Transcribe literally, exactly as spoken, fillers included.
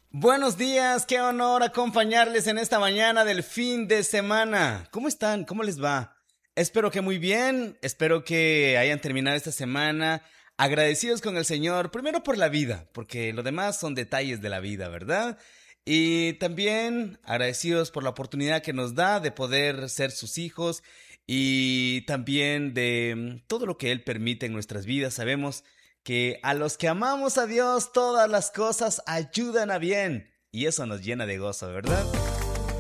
Buenos días, qué honor acompañarles en esta mañana del fin de semana. ¿Cómo están? ¿Cómo les va? Espero que muy bien, espero que hayan terminado esta semana agradecidos con el Señor, primero por la vida, porque lo demás son detalles de la vida, ¿verdad? Y también agradecidos por la oportunidad que nos da de poder ser sus hijos y también de mm, todo lo que Él permite en nuestras vidas. Sabemos que a los que amamos a Dios todas las cosas ayudan a bien y eso nos llena de gozo, ¿verdad?